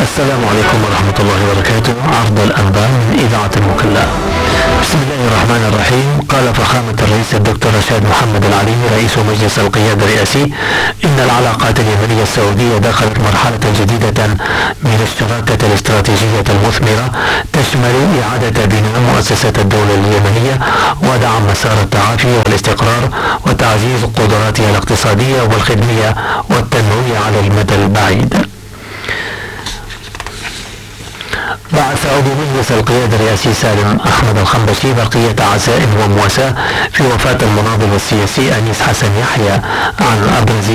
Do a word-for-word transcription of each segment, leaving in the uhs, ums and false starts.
السلام عليكم ورحمة الله وبركاته. عرض الأنباء من إذاعة المكلا. بسم الله الرحمن الرحيم. قال فخامة الرئيس الدكتور رشاد محمد العلي رئيس مجلس القيادة الرئاسي إن العلاقات اليمنية السعودية دخلت مرحلة جديدة من الشراكة الاستراتيجية المثمرة تشمل إعادة بناء مؤسسات الدولة اليمنية ودعم مسار التعافي والاستقرار وتعزيز قدراتها الاقتصادية والخدمية والتنموية على المدى البعيد. بعث عضو مجلس القيادة الرئاسي سالم أحمد الخنبشي برقية عزاء ومواساة في وفاة المناضل السياسي أنيس حسن يحيى عن أبرز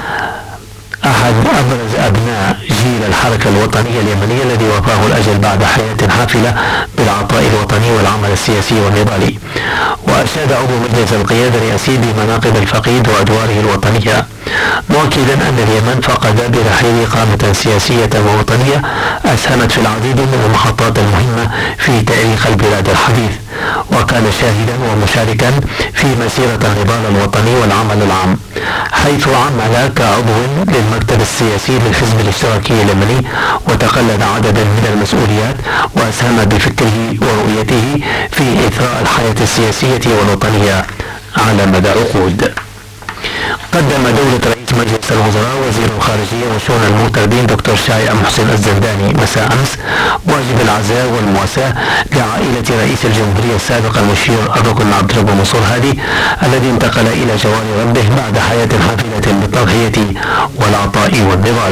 أحد أبرز أبناء جيل الحركة الوطنية اليمنية الذي وفاه الأجل بعد حياة حافلة بالعطاء الوطني والعمل السياسي والنضالي. وأشاد عضو مجلس القيادة الرئاسي بمناقب الفقيد وأدواره الوطنية، مؤكدا أن اليمن فقد برحيل قامة سياسية ووطنية أسهمت في العديد من المحطات المهمة في تاريخ البلاد الحديث، وكان شاهدا ومشاركا في مسيرة النضال الوطني والعمل العام، حيث عمل كعضو للمكتب السياسي للحزب الاشتراكي اليمني وتقلد عددا من المسؤوليات وأسهم بفكره ورؤيته في إثراء الحياة السياسية والوطنية على مدى عقود. قدم دولة رئيس مجلس الوزراء وزير الخارجية وشؤون المغتربين دكتور شاي أم حسين الزنداني مساء أمس واجب العزاء والمواساة لعائلة رئيس الجمهورية السابق المشير الركن عبد الرب منصور هادي الذي انتقل إلى جوار ربه بعد حياة حافلة بالتضحية والعطاء والنضال.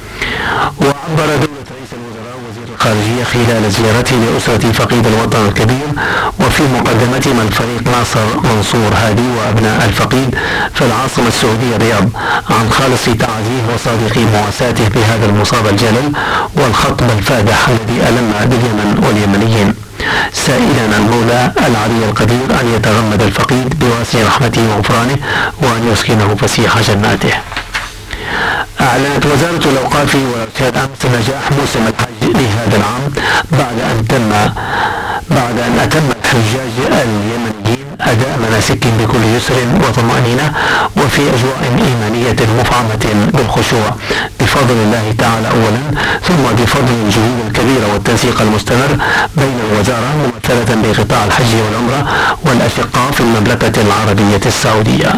وعبر دولة رئيس الوزراء وزير الخارجية خلال زيارته لأسرة فقيد الوطن الكبير وفي مقدمتهم الفريق ناصر منصور هادي وأبناء الفقيد في العاصمة السعودية الرياض عن خالص تعازيه وصادق مواساته بهذا المصاب الجلل والخطب الفادح الذي ألم باليمن واليمنيين، سائلا المولى العلي القدير أن يتغمد الفقيد بواسع رحمته وغفرانه وأن يسكنه فسيح جناته. أعلنت وزارة الأوقاف والإرشاد أمس نجاح موسم الحج لهذا العام بعد أن تم بعد أن أتم الحجاج اليمنيين أداء مناسك بكل يسر وطمأنينة وفي أجواء إيمانية مفعمة بالخشوع بفضل الله تعالى أولا، ثم بفضل الجهود الكبيرة والتنسيق المستمر بين الوزارة ممثلة بقطاع الحج والعمرة والأشقاء في المملكة العربية السعودية.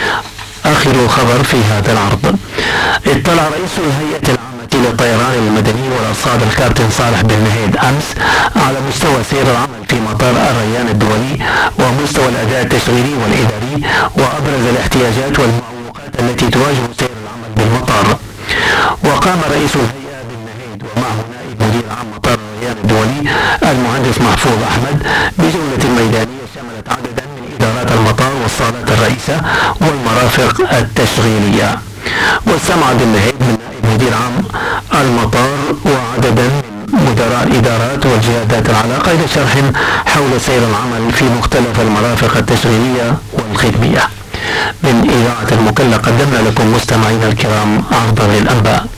آخر خبر في هذا العرض. اطلع رئيس الهيئة العامة للطيران المدني والأرصاد الكابتن صالح بن نهيد أمس على مستوى سير العمل في مطار الريان الدولي ومستوى الأداء التشغيلي والإداري وأبرز الاحتياجات والمعوقات التي تواجه سير العمل بالمطار. وقام رئيس الهيئة بن نهيد ومعه نائب مدير عام مطار الريان الدولي المهندس محفوظ أحمد بجولة ميدانية شملت عددا من إدارات المطار والصالات الرئيسة والمرافق التشغيلية. واستمع بن نهيد من نائب مدير عام المطار وعددا من مدراء الإدارات والجهات ذات العلاقة إلى شرح حول سير العمل في مختلف المرافق التشغيلية والخدمية. من إذاعة المكلا قدمنا لكم مستمعينا الكرام عرضا للأنباء.